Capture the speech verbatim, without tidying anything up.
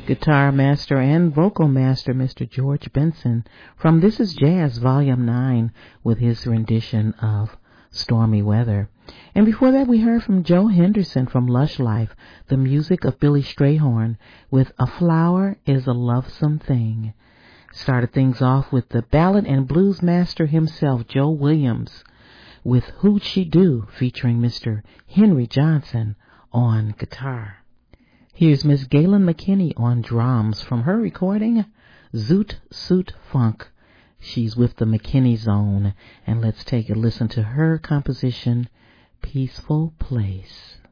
guitar master and vocal master, Mister George Benson, from This Is Jazz, Volume nine, with his rendition of Stormy Weather. And before that, we heard from Joe Henderson from Lush Life, the music of Billy Strayhorn, with A Flower is a Lovesome Thing. Started things off with the ballad and blues master himself, Joe Williams, with Who'd She Do, featuring Mister Henry Johnson on guitar. Here's Miss Galen McKinney on drums from her recording, Zoot Suit Funk. She's with the McKinney Zone, and let's take a listen to her composition, Peaceful Place.